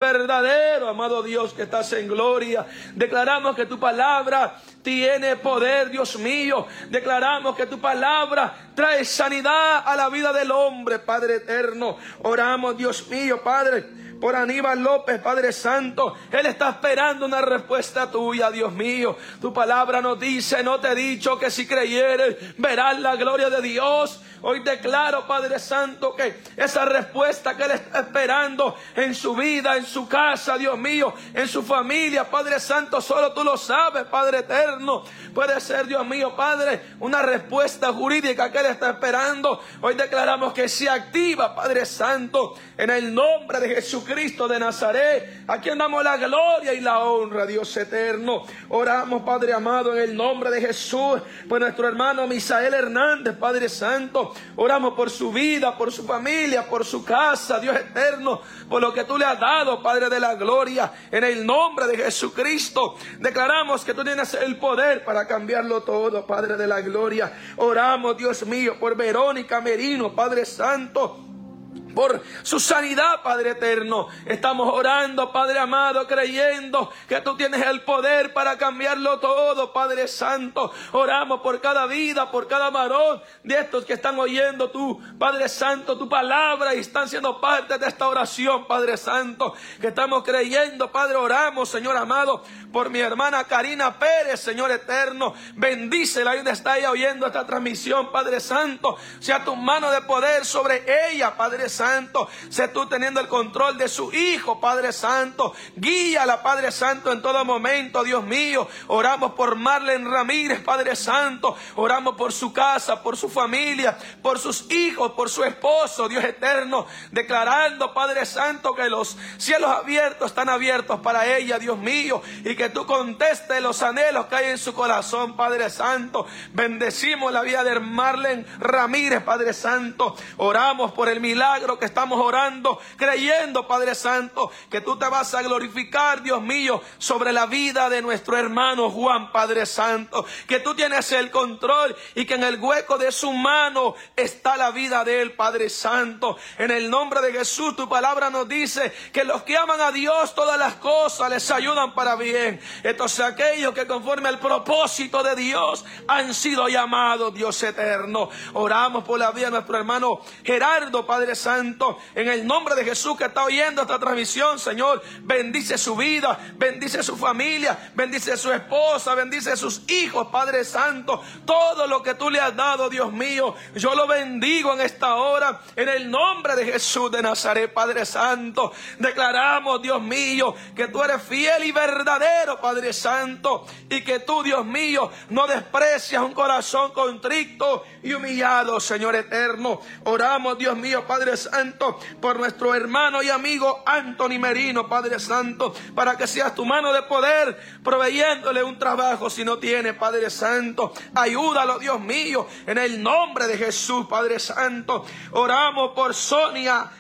verdadero, amado Dios, que estás en gloria. Declaramos que tu palabra tiene poder, Dios mío. Declaramos que tu palabra trae sanidad a la vida del hombre, Padre eterno. Oramos, Dios mío, Padre, por Aníbal López, Padre Santo. Él está esperando una respuesta tuya, Dios mío. Tu palabra nos dice, no te he dicho que si creyeres verás la gloria de Dios. Hoy declaro, Padre Santo, que esa respuesta que Él está esperando en su vida, en su casa, Dios mío, en su familia, Padre Santo, solo tú lo sabes, Padre eterno. Puede ser, Dios mío, Padre, una respuesta jurídica que Él está esperando. Hoy declaramos que se activa, Padre Santo, en el nombre de Jesucristo de Nazaret, a quien damos la gloria y la honra, Dios eterno. Oramos, Padre amado, en el nombre de Jesús, por nuestro hermano Misael Hernández, Padre Santo. Oramos por su vida, por su familia, por su casa, Dios eterno, por lo que tú le has dado, Padre de la gloria. En el nombre de Jesucristo, declaramos que tú tienes el poder para cambiarlo todo, Padre de la gloria. Oramos, Dios mío, por Verónica Merino, Padre Santo, por su sanidad, Padre eterno. Estamos orando, Padre amado, creyendo que tú tienes el poder para cambiarlo todo, Padre Santo. Oramos por cada vida, por cada varón de estos que están oyendo tú, Padre Santo, tu palabra y están siendo parte de esta oración, Padre Santo, que estamos creyendo, Padre. Oramos, Señor amado, por mi hermana Karina Pérez, Señor eterno. Bendícela ahí donde está ella oyendo esta transmisión, Padre Santo. Sea tu mano de poder sobre ella, Padre Santo. Sé tú teniendo el control de su hijo, Padre Santo. Guíala, Padre Santo, en todo momento, Dios mío. Oramos por Marlene Ramírez, Padre Santo. Oramos por su casa, por su familia, por sus hijos, por su esposo, Dios eterno. Declarando, Padre Santo, que los cielos abiertos están abiertos para ella, Dios mío. Y que tú contestes los anhelos que hay en su corazón, Padre Santo. Bendecimos la vida de Marlene Ramírez, Padre Santo. Oramos por el milagro que estamos orando, creyendo, Padre Santo, que tú te vas a glorificar, Dios mío, sobre la vida de nuestro hermano Juan, Padre Santo, que tú tienes el control y que en el hueco de su mano está la vida de él, Padre Santo. En el nombre de Jesús, tu palabra nos dice que los que aman a Dios, todas las cosas les ayudan para bien. Entonces aquellos que conforme al propósito de Dios han sido llamados, Dios eterno. Oramos por la vida de nuestro hermano Gerardo, Padre Santo. En el nombre de Jesús, que está oyendo esta transmisión, Señor, bendice su vida, bendice su familia, bendice su esposa, bendice sus hijos, Padre Santo. Todo lo que tú le has dado, Dios mío, yo lo bendigo en esta hora, en el nombre de Jesús de Nazaret, Padre Santo. Declaramos, Dios mío, que tú eres fiel y verdadero, Padre Santo, y que tú, Dios mío, no desprecias un corazón contrito y humillado, Señor eterno. Oramos, Dios mío, Padre Santo, por nuestro hermano y amigo Anthony Merino, Padre Santo, para que seas tu mano de poder, proveyéndole un trabajo si no tiene, Padre Santo. Ayúdalo, Dios mío, en el nombre de Jesús, Padre Santo. Oramos por Sonia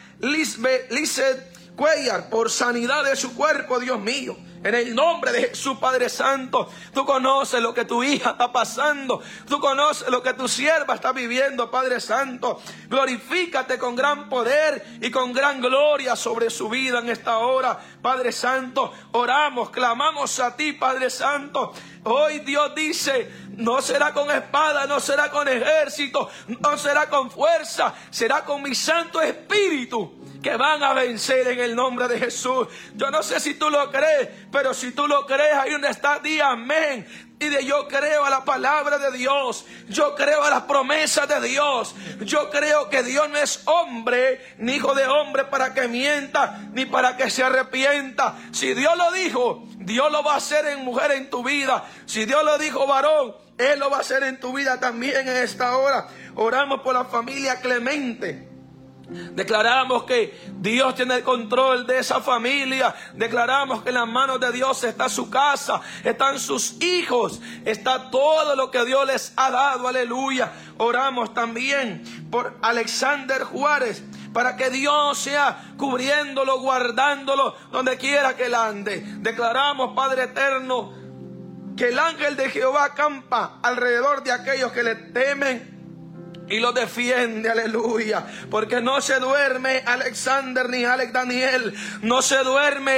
Lizeth Cuellar, por sanidad de su cuerpo, Dios mío. En el nombre de Jesús, Padre Santo, tú conoces lo que tu hija está pasando. Tú conoces lo que tu sierva está viviendo, Padre Santo. Glorifícate con gran poder y con gran gloria sobre su vida en esta hora, Padre Santo. Oramos, clamamos a ti, Padre Santo. Hoy Dios dice, no será con espada, no será con ejército, no será con fuerza, será con mi Santo Espíritu, que van a vencer en el nombre de Jesús. Yo no sé si tú lo crees, pero si tú lo crees, ahí donde está, di amén. Y de yo creo a la palabra de Dios, yo creo a las promesas de Dios, yo creo que Dios no es hombre, ni hijo de hombre para que mienta, ni para que se arrepienta. Si Dios lo dijo, Dios lo va a hacer en mujer en tu vida. Si Dios lo dijo varón, Él lo va a hacer en tu vida también en esta hora. Oramos por la familia Clemente. Declaramos que Dios tiene el control de esa familia. Declaramos que en las manos de Dios está su casa, están sus hijos, está todo lo que Dios les ha dado. Aleluya. Oramos también por Alexander Juárez, para que Dios sea cubriéndolo, guardándolo donde quiera que él ande. Declaramos, Padre eterno, que el ángel de Jehová acampa alrededor de aquellos que le temen y lo defiende, aleluya. Porque no se duerme Alexander ni Alex Daniel, no se duerme